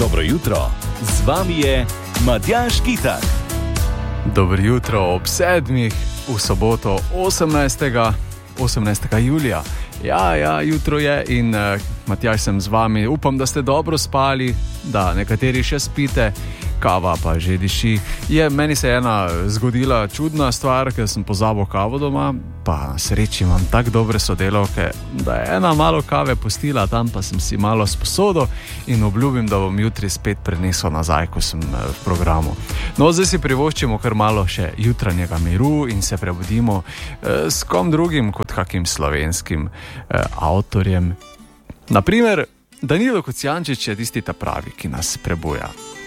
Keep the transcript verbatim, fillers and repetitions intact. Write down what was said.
Dobro jutro, z vami je Matjaž Kitar. Dobro jutro ob sedmih v soboto osemnajstega julija. Ja, ja, jutro je in uh, Matjaž sem z vami. Upam, da ste dobro spali, da nekateri še spite, kava pa že diši. Je, meni se je ena zgodila čudna stvar, ker sem pozabil kavo doma, pa sreči imam tako dobre sodelavke, da je ena malo kave pustila, tam pa sem si malo sposodil in obljubim, da bom jutri spet prenesel nazaj, ko sem uh, v programu. No, zdaj si privoščimo kar malo še jutranjega miru in se prebudimo uh, s kom drugim kot kakim slovenskim uh, avtorjem. Naprimer, Danilo Kocijančič je tisti ta pravi, ki nas prebuja.